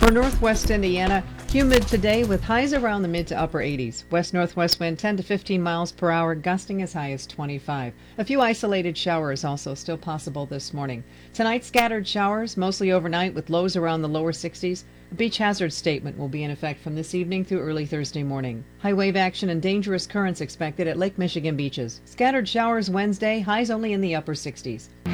For northwest Indiana, humid today with highs around the mid to upper 80s. West-northwest wind 10 to 15 miles per hour, gusting as high as 25. A few isolated showers also still possible this morning. Tonight, scattered showers, mostly overnight with lows around the lower 60s. A beach hazard statement will be in effect from this evening through early Thursday morning. High wave action and dangerous currents expected at Lake Michigan beaches. Scattered showers Wednesday, highs only in the upper 60s.